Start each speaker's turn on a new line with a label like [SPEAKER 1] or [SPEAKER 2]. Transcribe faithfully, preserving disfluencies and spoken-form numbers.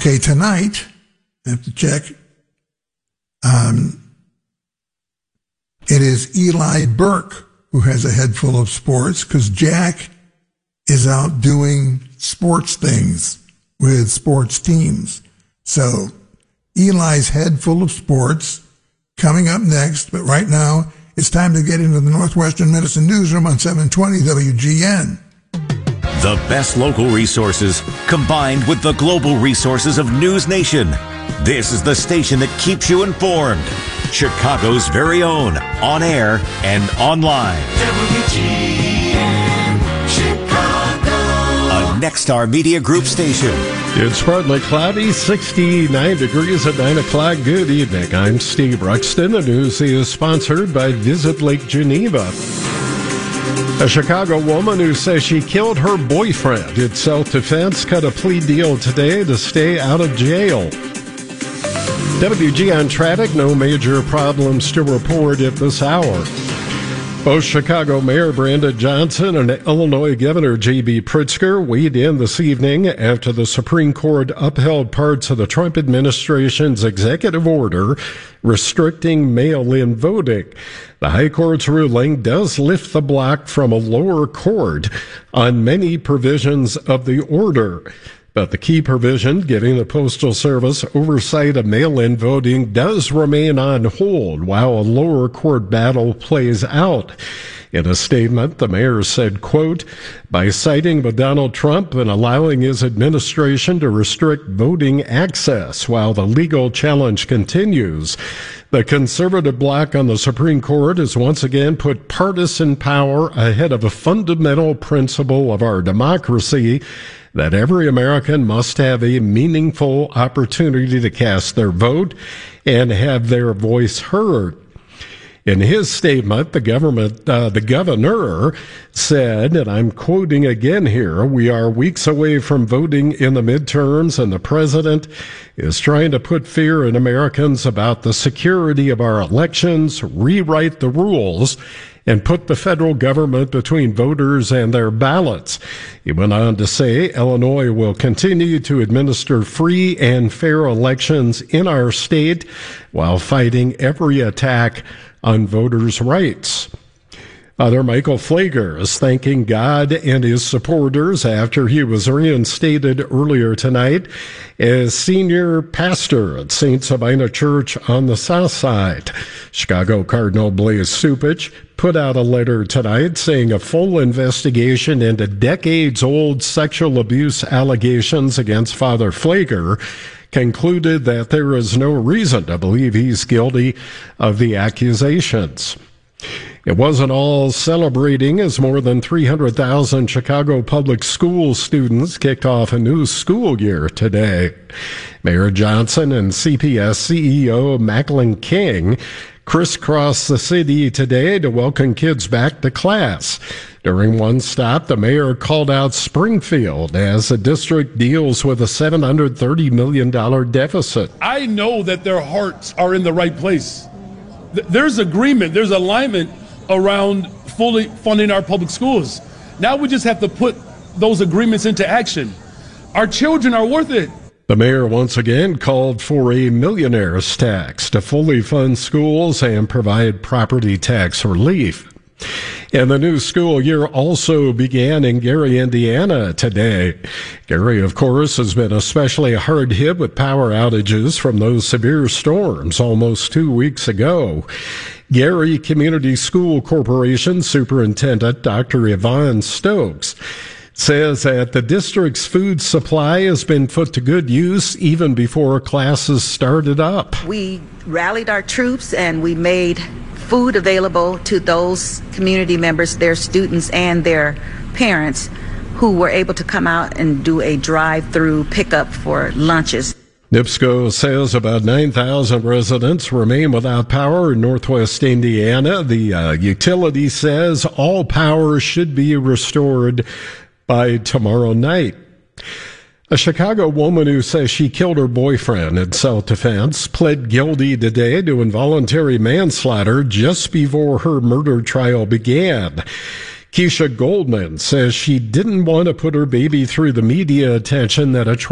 [SPEAKER 1] Okay, tonight, I have to check, um, it is Eli Burke who has a head full of sports, because Jack is out doing sports things with sports teams. So Eli's head full of sports coming up next, but right now it's time to get into the Northwestern Medicine Newsroom on seven twenty W G N.
[SPEAKER 2] The best local resources combined with the global resources of News Nation. This is the station that keeps you informed. Chicago's very own, on air and online. W G N Chicago. A Nexstar Media Group station.
[SPEAKER 3] It's partly cloudy, sixty-nine degrees at nine o'clock. Good evening. I'm Steve Ruxton. The news is sponsored by Visit Lake Geneva. A Chicago woman who says she killed her boyfriend in self-defense cut a plea deal today to stay out of jail. W G N traffic, no major problems to report at this hour. Both Chicago Mayor Brandon Johnson and Illinois Governor J B Pritzker weighed in this evening after the Supreme Court upheld parts of the Trump administration's executive order restricting mail-in voting. The High Court's ruling does lift the block from a lower court on many provisions of the order. But the key provision giving the Postal Service oversight of mail-in voting does remain on hold while a lower court battle plays out. In a statement, the mayor said, quote, by siding with Donald Trump and allowing his administration to restrict voting access while the legal challenge continues, the conservative bloc on the Supreme Court has once again put partisan power ahead of a fundamental principle of our democracy, that every American must have a meaningful opportunity to cast their vote and have their voice heard. In his statement, the government, uh, the governor said, and I'm quoting again here, we are weeks away from voting in the midterms, and the president is trying to put fear in Americans about the security of our elections, rewrite the rules, and put the federal government between voters and their ballots. He went on to say Illinois will continue to administer free and fair elections in our state while fighting every attack on voters' rights. Father Michael Pfleger is thanking God and his supporters after he was reinstated earlier tonight as senior pastor at Saint Sabina Church on the South Side. Chicago Cardinal Blaise Cupich put out a letter tonight saying a full investigation into decades-old sexual abuse allegations against Father Pfleger concluded that there is no reason to believe he's guilty of the accusations. It wasn't all celebrating as more than three hundred thousand Chicago public school students kicked off a new school year today. Mayor Johnson and C P S C E O Macklin King crisscrossed the city today to welcome kids back to class. During one stop, the mayor called out Springfield as the district deals with a seven hundred thirty million dollars deficit.
[SPEAKER 4] I know that their hearts are in the right place. There's agreement, there's alignment around fully funding our public schools. Now we just have to put those agreements into action. Our children are worth it.
[SPEAKER 3] The mayor once again called for a millionaire's tax to fully fund schools and provide property tax relief. And the new school year also began in Gary, Indiana today. Gary, of course, has been especially hard hit with power outages from those severe storms almost two weeks ago. Gary Community School Corporation Superintendent Doctor Yvonne Stokes says that the district's food supply has been put to good use even before classes started up.
[SPEAKER 5] We rallied our troops and we made food available to those community members, their students and their parents who were able to come out and do a drive-through pickup for lunches.
[SPEAKER 3] NIPSCO says about nine thousand residents remain without power in northwest Indiana. The uh, utility says all power should be restored by tomorrow night. A Chicago woman who says she killed her boyfriend in self-defense pled guilty today to involuntary manslaughter just before her murder trial began. Keisha Goldman says she didn't want to put her baby through the media attention that a